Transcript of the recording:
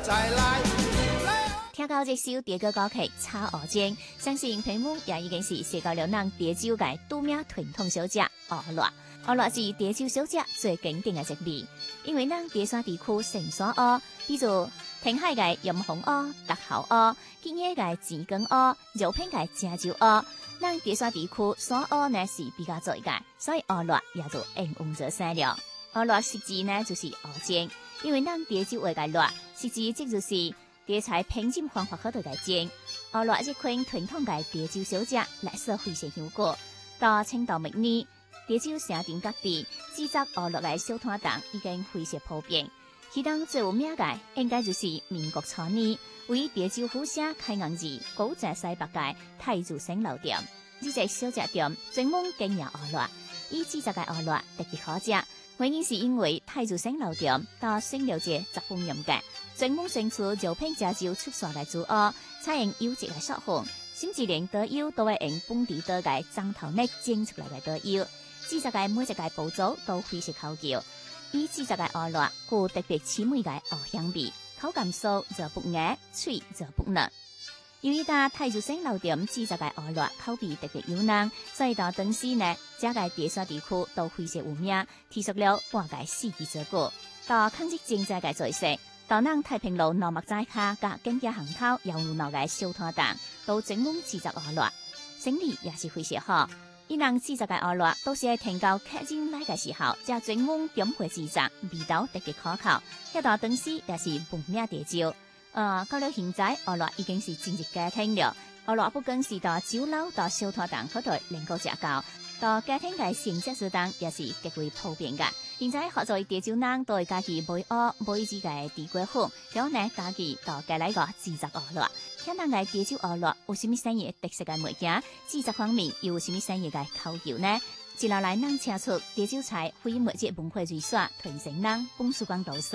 再来。 聽到這首粵語歌曲《炒蚵精》，相信朋友也已經是寫到了咱潮州嘅拄名傳統小食蚵粿。蚵粿是潮州小食最經典嘅一味，因為咱潮汕地區盛產蚵，比如填海嘅鹽紅蚵、竹蠔蚵、吉野嘅紫根蚵、肉片嘅正州蚵。咱潮汕地區產蚵呢是比較多嘅，所以蚵粿也就應運而生了。蚵粿實質呢就是蚵精，因為咱潮州話嘅粿，實質即就是地菜烹飪方法好多嘅精。蚵粿這款傳統嘅潮州小食，歷史非常悠久。到清朝末年，潮州城鎮各地製作蚵粿嘅小攤檔已經非常普遍。其中最有名嘅，應該就是民國初年為潮州府城開陽寺古鎮西北嘅太祖生老店。呢隻小食店專門經營蚵粿，以製作嘅蚵粿特別好食。原因是因為太祖生老店到清朝節十分嚴格，專門選出肉片正州出產嘅豬蚵，採用優質嘅食粉，甚至連刀油都會用本地刀嘅樟頭葉整出來嘅刀油。製作嘅每一個步驟都非常考究。以製作嘅蚵粿具特別鮮美嘅蚵香味，口感酥就不硬，脆就不嫩。由於太祖生老店製作嘅蚵粿口味特別優濃，所以到當時呢，這個潮汕地區都非常有名，提出了半個世紀之久。到抗日戰爭嘅在世，到咱太平路南麥仔下甲經濟行頭有路鬧嘅小攤檔，都專門製作蚵粿，生意也是非常好。伊人製作嘅蚵粿都是喺添到客人來嘅時候，才專門點火製作，味道特別可口。迄到當時也是聞名潮州。到了現在，蚵粿已經是真正家庭了。蚵粿不僅是到酒樓、到小攤檔嗰度能夠食到，到家庭嘅膳食食堂也是極為普遍嘅。現在好多潮州人都會家己買蚵，買自嘅地瓜粉，然後呢家己到家來個製作蚵粿。聽人嘅潮州蚵粿有什麼新嘅特色嘅物件？製作方面又有什麼新嘅考究呢？接下來咱請出潮州菜非物質文化遺產傳承人本書館導師。